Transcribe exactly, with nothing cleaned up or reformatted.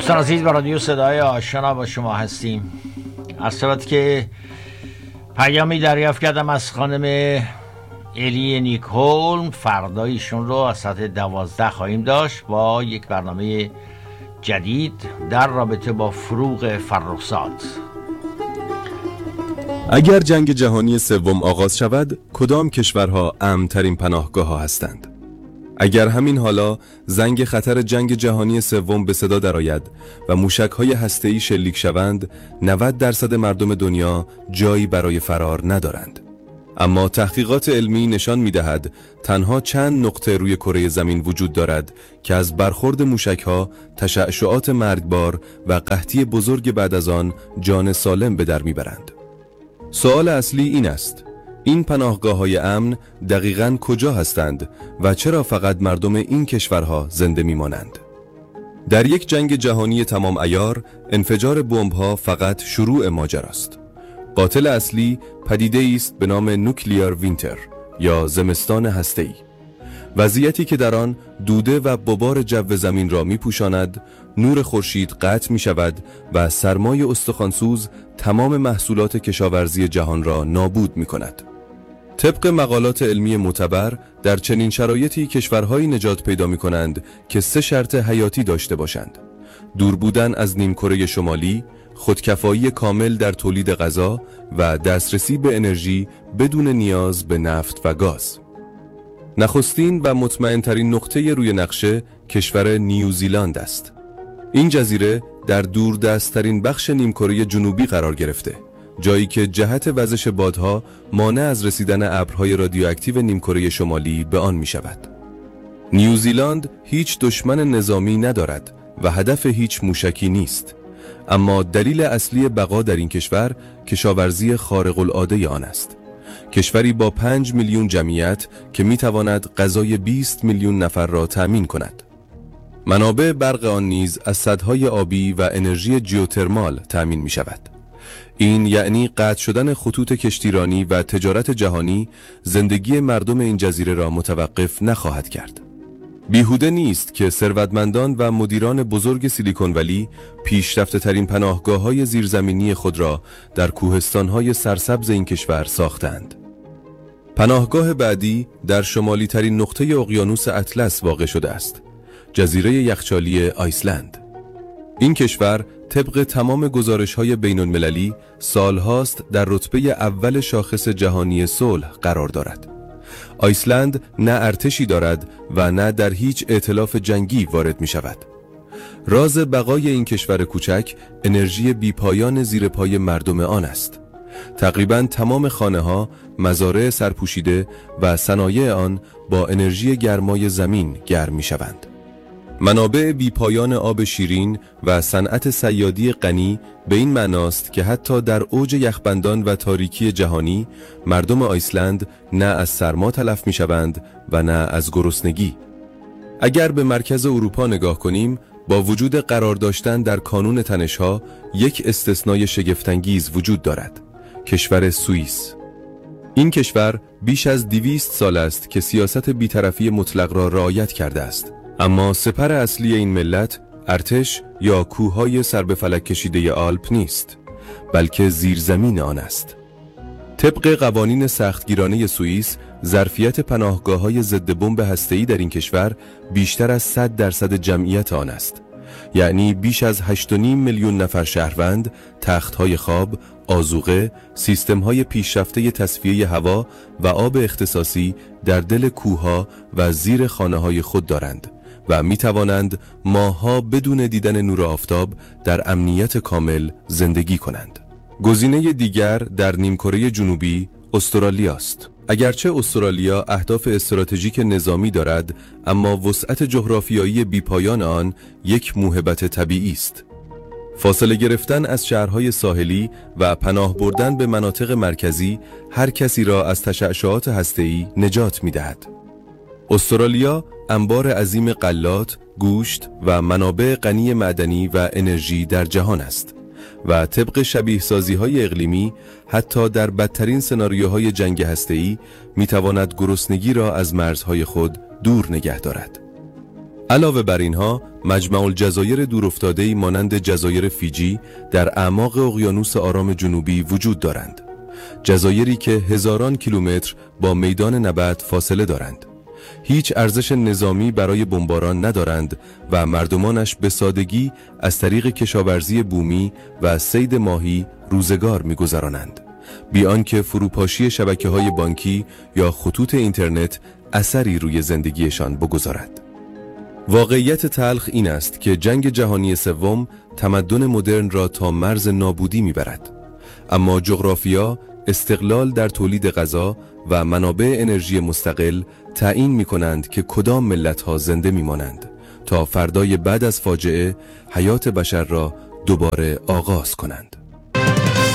دوستان عزیز، با رادیو صدای آشنا با شما هستیم. از صورت که پیامی دریافت کردم از خانم الی نیکولم، فردا ایشون رو از ساعت دوازده خواهیم داشت با یک برنامه جدید در رابطه با فروغ فرخزاد. اگر جنگ جهانی سوم آغاز شود، کدام کشورها امن‌ترین پناهگاه ها هستند؟ اگر همین حالا زنگ خطر جنگ جهانی سوم به صدا درآید و موشک‌های هسته‌ای شلیک شوند، نود درصد مردم دنیا جایی برای فرار ندارند. اما تحقیقات علمی نشان می‌دهد تنها چند نقطه روی کره زمین وجود دارد که از برخورد موشک‌ها، تشعشعات مرگبار و قحطی بزرگ بعد از آن جان سالم به در می‌برند. سوال اصلی این است: این پناهگاه‌های امن دقیقاً کجا هستند و چرا فقط مردم این کشورها زنده می‌مانند؟ در یک جنگ جهانی تمام عیار، انفجار بمب‌ها فقط شروع ماجراست. قاتل اصلی پدیده‌ای است به نام نوکلیر وینتر یا زمستان هسته‌ای. وضعیتی که در آن دوده و ببار جو زمین را می‌پوشاند، نور خورشید قطع می‌شود و سرمای استخوانسوز تمام محصولات کشاورزی جهان را نابود می‌کند. طبق مقالات علمی معتبر، در چنین شرایطی کشورهایی نجات پیدا می‌کنند که سه شرط حیاتی داشته باشند: دور بودن از نیمکره شمالی، خودکفایی کامل در تولید غذا و دسترسی به انرژی بدون نیاز به نفت و گاز. نخستین و مطمئن‌ترین نقطه روی نقشه کشور نیوزیلند است. این جزیره در دوردست‌ترین بخش نیمکره جنوبی قرار گرفته، جایی که جهت وزش بادها مانع از رسیدن ابرهای رادیواکتیو نیمکره شمالی به آن می شود. نیوزیلند هیچ دشمن نظامی ندارد و هدف هیچ موشکی نیست، اما دلیل اصلی بقا در این کشور کشاورزی خارق العاده آن است. کشوری با پنج میلیون جمعیت که می تواند غذای بیست میلیون نفر را تأمین کند. منابع برق آن نیز از سدهای آبی و انرژی جیوترمال تأمین می شود. این یعنی قطع شدن خطوط کشتیرانی و تجارت جهانی زندگی مردم این جزیره را متوقف نخواهد کرد. بیهوده نیست که ثروتمندان و مدیران بزرگ سیلیکون ولی پیشرفته ترین پناهگاه‌های زیرزمینی خود را در کوهستان‌های سرسبز این کشور ساختند. پناهگاه بعدی در شمالی ترین نقطه اقیانوس اطلس واقع شده است: جزیره یخچالی آیسلند. این کشور طبق تمام گزارش‌های بین‌المللی سالهاست در رتبه اول شاخص جهانی صلح قرار دارد. آیسلند نه ارتشی دارد و نه در هیچ ائتلاف جنگی وارد می شود. راز بقای این کشور کوچک انرژی بیپایان زیر پای مردم آن است. تقریباً تمام خانه‌ها، مزارع سرپوشیده و صنایع آن با انرژی گرمای زمین گرم می شوند. منابع بیپایان آب شیرین و صنعت صیادی غنی به این معناست که حتی در اوج یخبندان و تاریکی جهانی مردم آیسلند نه از سرما تلف می شوند و نه از گرسنگی. اگر به مرکز اروپا نگاه کنیم، با وجود قرار داشتن در کانون تنش‌ها یک استثنای شگفت‌انگیز وجود دارد: کشور سوئیس. این کشور بیش از دویست سال است که سیاست بی‌طرفی مطلق را رعایت کرده است، اما سپر اصلی این ملت ارتش یا کوههای سر به فلک کشیده آلپ نیست، بلکه زیرزمین آن است. طبق قوانین سختگیرانه سوئیس، ظرفیت پناهگاه‌های ضد بمب هسته‌ای در این کشور بیشتر از صد درصد جمعیت آن است، یعنی بیش از هشت و نیم میلیون نفر شهروند تخت‌های خواب، آذوقه، سیستم‌های پیشرفته تصفیه هوا و آب اختصاصی در دل کوه‌ها و زیر خانه‌های خود دارند و می توانند ماه‌ها بدون دیدن نور آفتاب در امنیت کامل زندگی کنند. گزینه دیگر در نیمکره جنوبی استرالیا است. اگرچه استرالیا اهداف استراتژیک نظامی دارد، اما وسعت جغرافیایی بیپایان آن یک موهبت طبیعی است. فاصله گرفتن از شهرهای ساحلی و پناه بردن به مناطق مرکزی هر کسی را از تشعشعات هسته‌ای نجات می‌دهد. استرالیا انبار عظیم غلات، گوشت و منابع غنی معدنی و انرژی در جهان است و طبق شبیه سازی های اقلیمی حتی در بدترین سناریوهای جنگ هسته‌ای میتواند گرسنگی را از مرزهای خود دور نگه دارد. علاوه بر اینها مجمع الجزایر دورافتاده‌ای مانند جزایر فیجی در اعماق اقیانوس آرام جنوبی وجود دارند. جزایری که هزاران کیلومتر با میدان نبرد فاصله دارند. هیچ ارزش نظامی برای بمباران ندارند و مردمانش به سادگی از طریق کشاورزی بومی و صید ماهی روزگار می‌گذرانند، بی آنکه فروپاشی شبکه‌های بانکی یا خطوط اینترنت اثری روی زندگیشان بگذارد. واقعیت تلخ این است که جنگ جهانی سوم تمدن مدرن را تا مرز نابودی میبرد. اما جغرافیا، استقلال در تولید غذا و منابع انرژی مستقل تعیین می‌کنند که کدام ملت‌ها زنده می‌مانند تا فردای بعد از فاجعه حیات بشر را دوباره آغاز کنند.